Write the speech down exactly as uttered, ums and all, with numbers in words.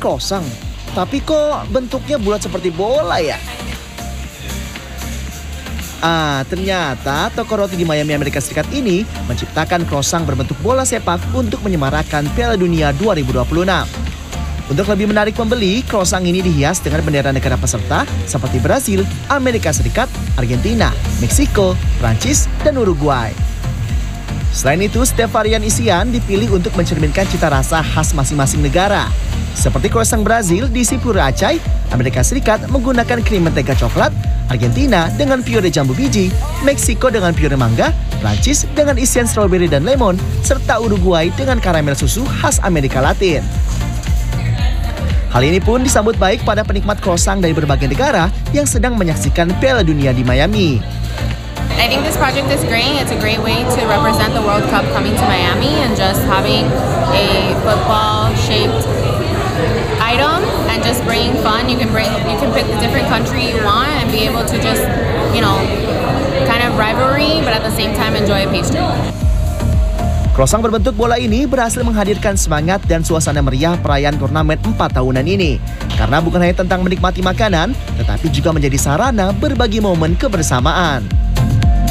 croissant, tapi kok bentuknya bulat seperti bola ya? Ah, ternyata toko roti di Miami, Amerika Serikat ini menciptakan croissant berbentuk bola sepak untuk menyemarakan Piala Dunia dua ribu dua puluh enam. Untuk lebih menarik pembeli, croissant ini dihias dengan bendera negara peserta seperti Brasil, Amerika Serikat, Argentina, Meksiko, Prancis, dan Uruguay. Selain itu, setiap varian isian dipilih untuk mencerminkan cita rasa khas masing-masing negara. Seperti croissant Brazil diisi puree acai, Amerika Serikat menggunakan krim mentega coklat, Argentina dengan puree jambu biji, Meksiko dengan puree mangga, Prancis dengan isian strawberry dan lemon, serta Uruguay dengan karamel susu khas Amerika Latin. Hal ini pun disambut baik pada penikmat croissant dari berbagai negara yang sedang menyaksikan Piala Dunia di Miami. I think this project is great. It's a great way to represent the World Cup coming to Miami and just having a football-shaped item and just bringing fun. You can bring, you can pick the different country you want and be able to just, you know, kind of rivalry, but at the same time enjoy a pastry. Croissant berbentuk bola ini berhasil menghadirkan semangat dan suasana meriah perayaan turnamen empat tahunan ini. Karena bukan hanya tentang menikmati makanan, tetapi juga menjadi sarana berbagi momen kebersamaan.